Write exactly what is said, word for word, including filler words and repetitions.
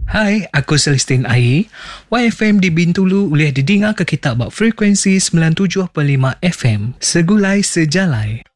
Hai, aku Celestine Ai. Y F M di Bintulu boleh didengar ke kita buat frekuensi sembilan puluh tujuh perpuluhan lima F M. Segulai sejalai.